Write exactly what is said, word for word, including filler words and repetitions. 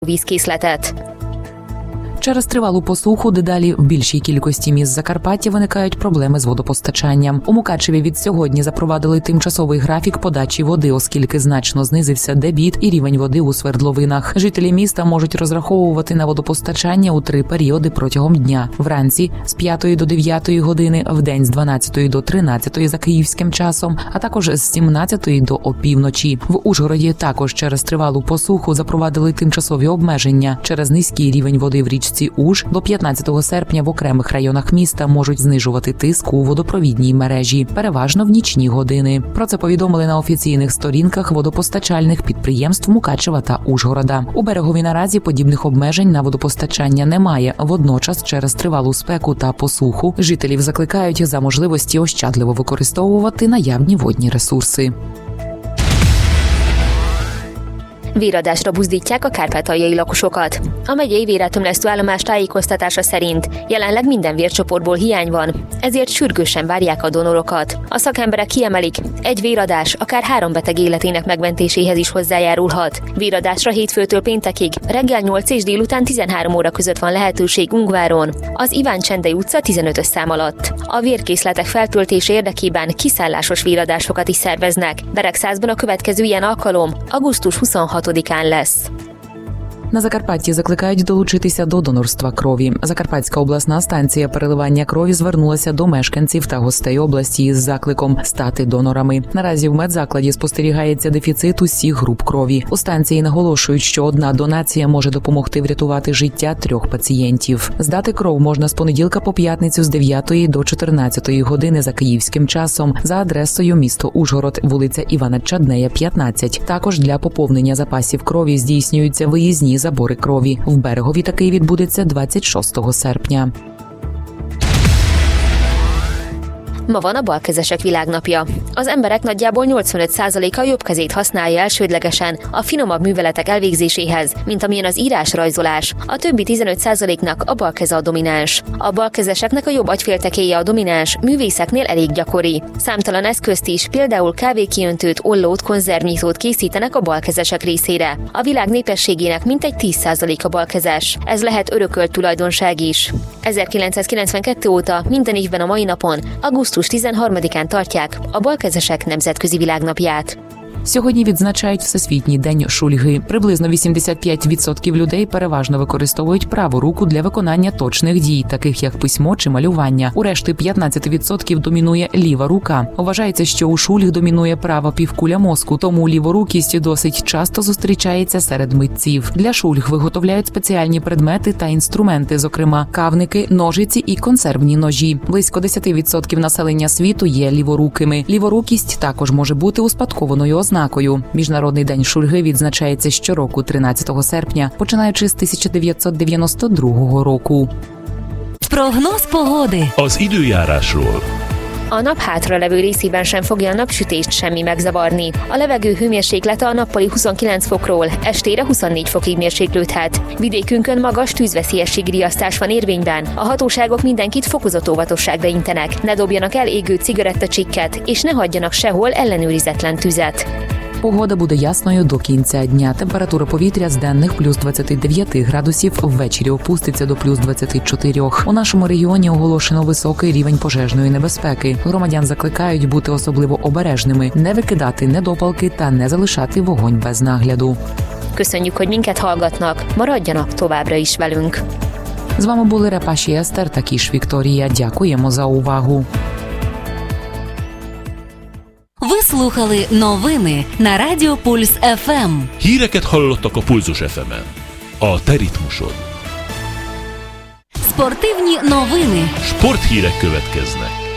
vízkészletet. Через тривалу посуху дедалі в більшій кількості міст Закарпаття виникають проблеми з водопостачанням. У Мукачеві від сьогодні запровадили тимчасовий графік подачі води, оскільки значно знизився дебіт і рівень води у свердловинах. Жителі міста можуть розраховувати на водопостачання у три періоди протягом дня. Вранці з п'ятої до дев'ятої години, вдень з дванадцятої до тринадцятої за київським часом, а також з сімнадцятої до опівночі. В Ужгороді також через тривалу посуху запровадили тимчасові обмеження. Через низький рівень води в річці Уж до п'ятнадцятого серпня в окремих районах міста можуть знижувати тиск у водопровідній мережі, переважно в нічні години. Про це повідомили на офіційних сторінках водопостачальних підприємств Мукачева та Ужгорода. У Берегові наразі подібних обмежень на водопостачання немає. Водночас через тривалу спеку та посуху жителів закликають за можливості ощадливо використовувати наявні водні ресурси. Véradásra buzdítják a kárpátaljai lakosokat. A megyei vérátömlesztő állomás tájékoztatása szerint jelenleg minden vércsoportból hiány van, ezért sürgősen várják a donorokat. A szakemberek kiemelik, egy véradás akár három beteg életének megmentéséhez is hozzájárulhat. Véradásra hétfőtől péntekig reggel nyolc és délután tizenhárom óra között van lehetőség Ungváron, az Iván Csendei utca tizenötös szám alatt. A vérkészletek feltöltése érdekében kiszállásos véradásokat is szerveznek. Beregszázban a következő ilyen alkalom augusztus huszonhatodikán lesz. На Закарпатті закликають долучитися до донорства крові. Закарпатська обласна станція переливання крові звернулася до мешканців та гостей області із закликом стати донорами. Наразі в медзакладі спостерігається дефіцит усіх груп крові. У станції наголошують, що одна донація може допомогти врятувати життя трьох пацієнтів. Здати кров можна з понеділка по п'ятницю з дев'ятої до чотирнадцятої години за київським часом за адресою місто Ужгород, вулиця Івана Чаднея, п'ятнадцять. Також для поповнення запасів крові здійснюються виїзні забори крові. В Берегові такий відбудеться двадцять шостого серпня. Ma van a balkezesek világnapja. Az emberek nagyjából nyolcvanöt százaléka jobb kezét használja elsődlegesen a finomabb műveletek elvégzéséhez, mint amilyen az írásrajzolás. A többi tizenöt százaléknak a bal keze a domináns. A balkezeseknek a jobb agyféltekéje a domináns, művészeknél elég gyakori. Számtalan eszközt is, például kávékiöntőt, ollót, konzervnyitót készítenek a balkezesek részére. A világ népességének mintegy tíz százaléka balkezes. Ez lehet örökölt tulajdonság is. ezerkilencszázkilencvenkettő óta minden évben a mai napon, augusztus tizenharmadikán tartják a balkezesek nemzetközi világnapját. Сьогодні відзначають Всесвітній день шульги. Приблизно вісімдесят п'ять відсотків людей переважно використовують праву руку для виконання точних дій, таких як письмо чи малювання. У решти п'ятнадцять відсотків домінує ліва рука. Вважається, що у шульг домінує права півкуля мозку, тому ліворукість досить часто зустрічається серед митців. Для шульг виготовляють спеціальні предмети та інструменти, зокрема кавники, ножиці і консервні ножі. Близько десять відсотків населення світу є ліворукими. Ліворукість також може бути успадкованою ознакою. Міжнародний день шульги відзначається щороку тринадцятого серпня, починаючи з тисяча дев'ятсот дев'яносто другого року. Прогноз погоди. Az időjárásról. A nap hátralevő részében sem fogja a napsütést semmi megzavarni. A levegő hőmérséklete a nappali huszonkilenc fokról estére huszonnégy fokig mérséklődhet. Vidékünkön magas tűzveszélyességi riasztás van érvényben. A hatóságok mindenkit fokozott óvatosságra intenek. Ne dobjanak el égő cigarettacsikket, és ne hagyjanak sehol ellenőrizetlen tüzet. Погода буде ясною до кінця дня. Температура повітря з денних плюс двадцять дев'ять градусів, ввечері опуститься до плюс двадцять чотири. У нашому регіоні оголошено високий рівень пожежної небезпеки. Громадян закликають бути особливо обережними, не викидати недопалки та не залишати вогонь без нагляду. Köszönjük, hogy minket hallgatnak. Maradjanak továbbra is velünk. З вами були Репаші Естер та Кіш Вікторія. Дякуємо за увагу. Ви слухали новини на Радіо Пульс еф ем. Híreket hallottak a Pulzus еф ем-en. A te ritmusod. Спортивні новини. Sporthírek következnek.